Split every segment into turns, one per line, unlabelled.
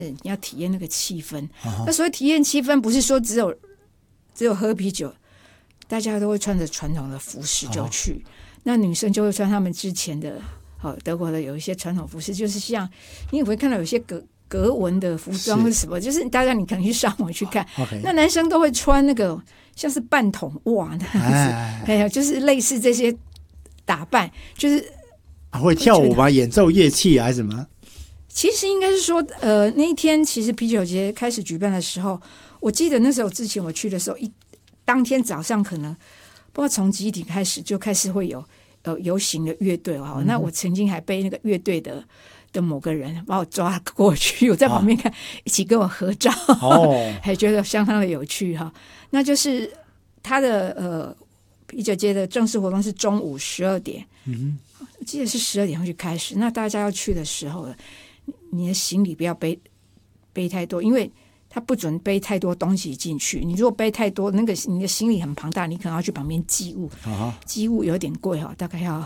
你要体验那个气氛。那所谓体验气氛，不是说只有喝啤酒，大家都会穿着传统的服饰就去。那女生就会穿他们之前的德国的有一些传统服饰，就是像你也会看到有些格纹的服装是什么，就是大家你可能去上网去看。那男生都会穿那个像是半筒袜那样子，还有就是类似这些打扮，就是
会跳舞吗？演奏乐器还是什么？
其实应该是说，那一天其实啤酒节开始举办的时候，我记得那时候之前我去的时候，当天早上可能不知道从几点开始就开始会有游行的乐队那我曾经还被那个乐队的某个人把我抓过去，我在旁边看，一起跟我合照，还觉得相当的有趣那就是他的啤酒节的正式活动是中午12点，我记得是12点会去开始。那大家要去的时候，你的行李不要背太多，因为他不准背太多东西进去。你如果背太多，你的行李很庞大，你可能要去旁边寄物，寄物有点贵大概要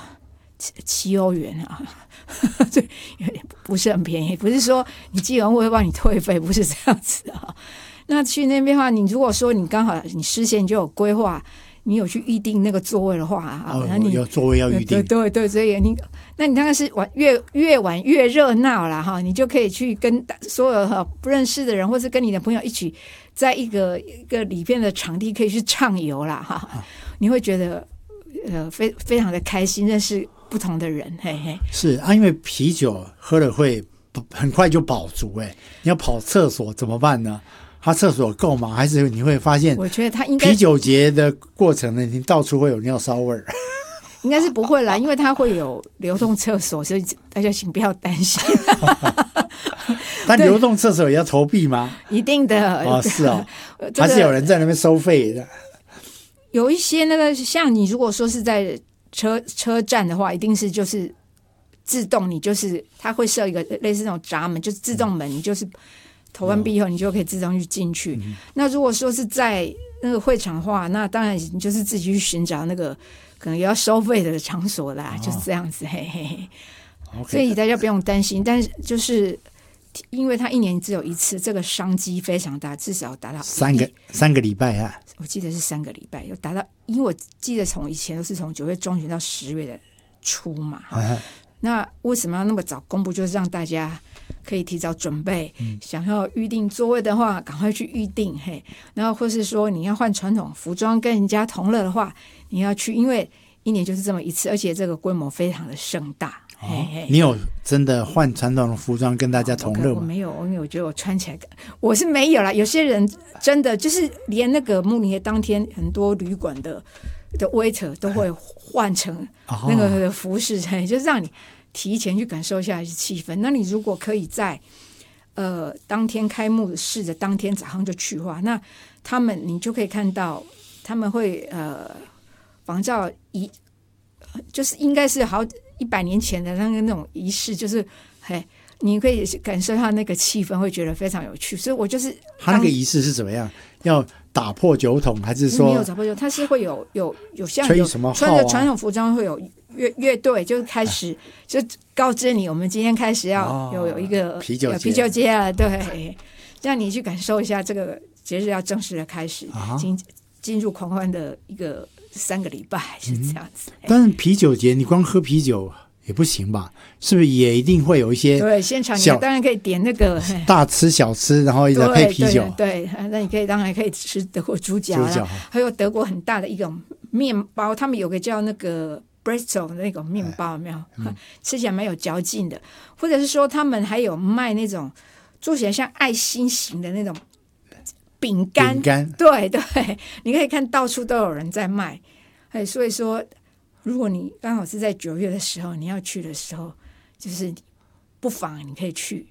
7欧元对，有点不是很便宜。不是说你寄完会帮你退费，不是这样子那去那边的话，你如果说你刚好你事先就有规划，你有去预定那个座位的话那你
有座位要预定，
对，所以那你当然是越晚越热闹啦你就可以去跟所有不认识的人，或是跟你的朋友一起在一个里边的场地可以去畅游啦你会觉得非常的开心，认识不同的人。
是因为啤酒喝了会很快就饱足你要跑厕所怎么办呢？他厕所够吗？还是你会发现，
我觉得他应该
啤酒节的过程呢，你到处会有尿骚味儿。
应该是不会啦，因为它会有流动厕所，所以大家请不要担心。
但流动厕所也要投币吗？
一定的
是还是有人在那边收费的？
有一些那个像你如果说是在车站的话，一定是就是自动，你就是它会设一个类似那种闸门，就是自动门，你就是投完币以后你就可以自动去进去。那如果说是在那个会场的话，那当然你就是自己去寻找那个可能也要收费的场所啦，就是这样子所以大家不用担心。但是就是因为它一年只有一次，这个商机非常大，至少达到
三个礼拜
我记得是3个礼拜有达到，因为我记得从以前都是从9月中旬到10月的初嘛那为什么要那么早公布？就是让大家可以提早准备，想要预定座位的话赶快去预定然后或是说你要换传统服装跟人家同乐的话，你要去，因为一年就是这么一次，而且这个规模非常的盛大
你有真的换传统的服装跟大家同乐吗？
我没有，因为我觉得我穿起来我是没有啦。有些人真的就是连那个慕尼黑当天很多旅馆的 waiter 都会换成那个服饰就是让你提前去感受一下气氛。那你如果可以在当天开幕式的当天早上就去的话，那你就可以看到他们会仿照就是应该是好100年前的那种仪式，就是你可以感受到那个气氛，会觉得非常有趣。所以我就是
他那个仪式是怎么样？要打破酒桶，还是说
没有打破酒桶？他是会有像
吹什么号
穿着传统服装会有乐队，就是开始就告知你，我们今天开始要有一个
啤酒
节了，对，让你去感受一下这个节日要正式的开始，进入狂欢的一个3个礼拜是这样子。
但是啤酒节你光喝啤酒也不行吧？是不是也一定会有一些？
对，现场你当然可以点那个
大吃小吃，然后一直配啤酒。
对，那你当然可以吃德国猪脚啦，还有德国很大的一种面包，他们有个叫那个 Bristol 的那种面包，有没有？吃起来蛮有嚼劲的。或者是说，他们还有卖那种做起来像爱心型的那种饼干，对，你可以看到处都有人在卖。所以说，如果你刚好是在9月的时候，你要去的时候，就是不妨你可以去。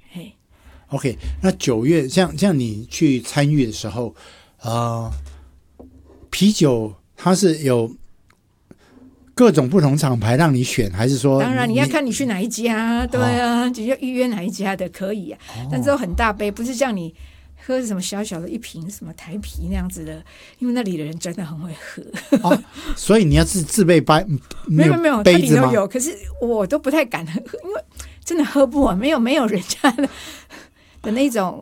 OK， 那9月像你去参与的时候，啤酒它是有各种不同厂牌让你选，还是说？当
然你要看你去哪一家，对啊，就要预约哪一家的可以但是都很大杯，不是像你喝什么小小的一瓶什么台啤那样子的，因为那里的人真的很会喝
所以你要自备
没有
杯子吗？
它里头有，可是我都不太敢喝，因为真的喝不完，没有人家的那种